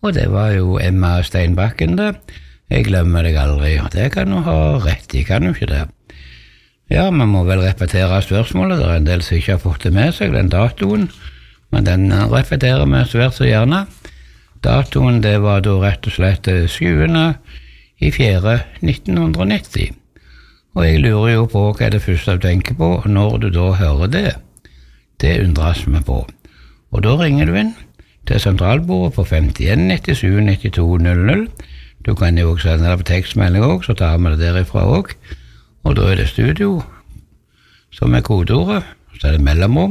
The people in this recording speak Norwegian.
Og det var jo Emma Steinbakken det. Jeg glemmer deg aldri, og det kan du ha rett i, kan du ikke det? Ja, man må vel repetere spørsmålet, det en del som ikke har fått det med seg, den datoen, men den repeterer vi svært så gjerne. Datoen, det var da rett og slett 7.4.1990. Og jeg lurer jo på hva det første du tenker på, og når du da hører det. Det undres vi på. Og da ringer du inn til sentralbordet på 51 97 92 00. Du kan jo også sende deg på tekstmelding også, så tar vi det derifra også. Og da det studio, som kodeordet, så det mellomrom.